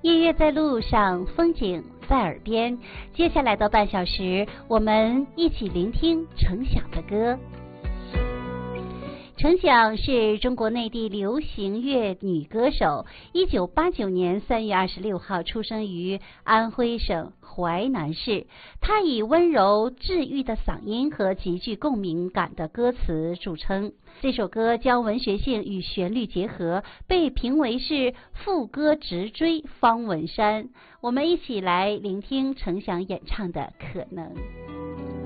音乐在路上，风景在耳边。接下来的半小时，我们一起聆听程响的歌。程响是中国内地流行乐女歌手，1989年3月26号出生于安徽省淮南市。她以温柔治愈的嗓音和极具共鸣感的歌词著称。这首歌将文学性与旋律结合，被评为是副歌直追方文山。我们一起来聆听程响演唱的《可能》。